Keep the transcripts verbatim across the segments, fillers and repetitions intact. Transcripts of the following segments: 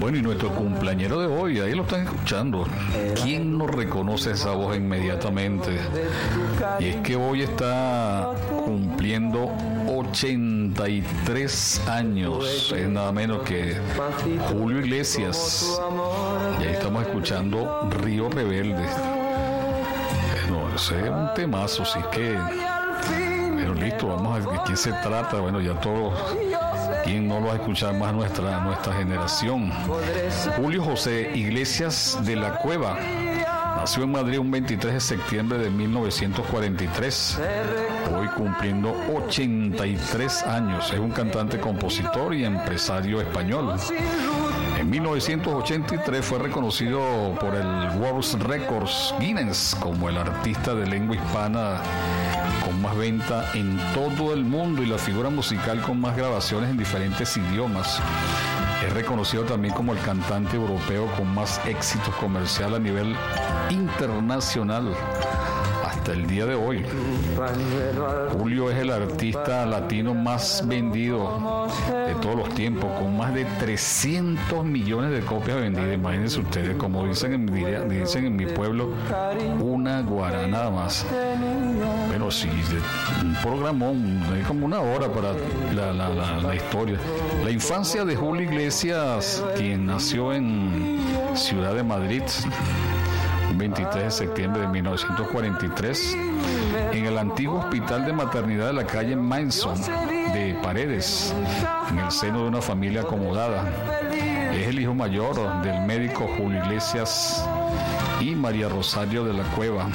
Bueno, y nuestro cumpleañero de hoy, ahí lo están escuchando. ¿Quién no reconoce esa voz inmediatamente? Y es que hoy está cumpliendo ochenta y tres años, es nada menos que Julio Iglesias. Y ahí estamos escuchando Río Rebelde. Bueno, ese es un temazo, así que... Pero listo, vamos a ver de quién se trata. Bueno, ya todos... ¿Quién no lo va a escuchar más nuestra, nuestra generación? Julio José Iglesias de la Cueva nació en Madrid un veintitrés de septiembre de mil novecientos cuarenta y tres, hoy cumpliendo ochenta y tres años. Es un cantante, compositor y empresario español. En mil novecientos ochenta y tres fue reconocido por el World Records Guinness como el artista de lengua hispana con más venta en todo el mundo y la figura musical con más grabaciones en diferentes idiomas. Es reconocido también como el cantante europeo con más éxitos comercial a nivel internacional hasta el día de hoy. Julio es el artista latino más vendido de todos los tiempos, con más de trescientos millones de copias vendidas. Imagínense ustedes, como dicen en mi, dicen en mi pueblo, una guaranada más. Bueno, sí, un programón, es como una hora para la, la, la, la historia. La infancia de Julio Iglesias, quien nació en Ciudad de Madrid, veintitrés de septiembre de mil novecientos cuarenta y tres, en el antiguo hospital de maternidad de la calle Manson de Paredes, en el seno de una familia acomodada. Es el hijo mayor del médico Julio Iglesias y María Rosario de la Cueva.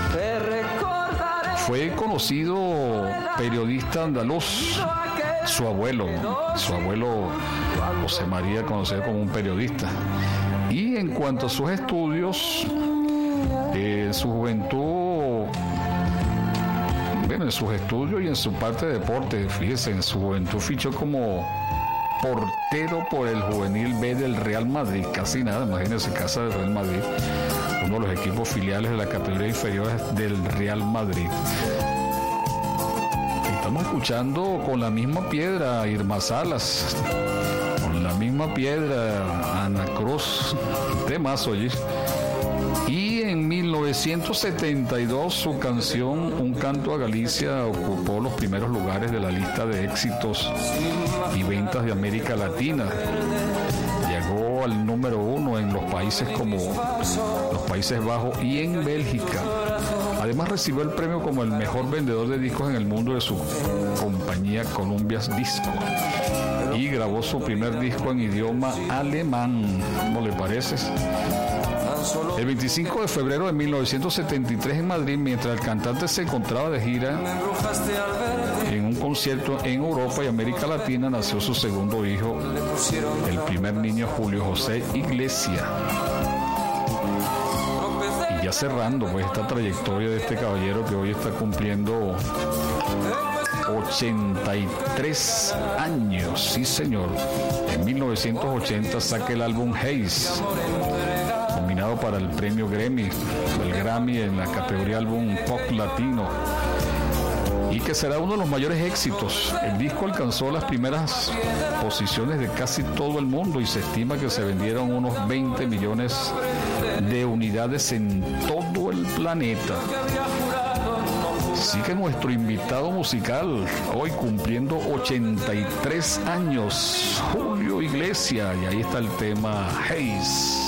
Fue conocido periodista andaluz, su abuelo, su abuelo José María, conocido como un periodista. Y en cuanto a sus estudios, Eh, en su juventud, bueno, en sus estudios y en su parte de deporte, fíjese, en su juventud fichó como portero por el Juvenil B del Real Madrid, casi nada, imagínense, casa del Real Madrid, uno de los equipos filiales de la categoría inferior del Real Madrid. Estamos escuchando Con la misma piedra, Irma Salas, Con la misma piedra, Ana Cruz, temazo, oye. Y en mil novecientos setenta y dos su canción Un canto a Galicia ocupó los primeros lugares de la lista de éxitos y ventas de América Latina. Llegó al número uno en los países como los Países Bajos y en Bélgica. Además recibió el premio como el mejor vendedor de discos en el mundo de su compañía Columbia Disco. Y grabó su primer disco en idioma alemán. ¿Cómo le parece? El veinticinco de febrero de mil novecientos setenta y tres en Madrid, mientras el cantante se encontraba de gira en un concierto en Europa y América Latina, nació su segundo hijo, el primer niño Julio José Iglesias. Y ya cerrando pues esta trayectoria de este caballero que hoy está cumpliendo ochenta y tres años, sí señor. En mil novecientos ochenta saca el álbum Haze, nominado para el premio Grammy, el Grammy en la categoría álbum pop latino, y que será uno de los mayores éxitos. El disco alcanzó las primeras posiciones de casi todo el mundo y se estima que se vendieron unos veinte millones de unidades en todo el planeta. Así que nuestro invitado musical, hoy cumpliendo ochenta y tres años, Julio Iglesias, y ahí está el tema Haze.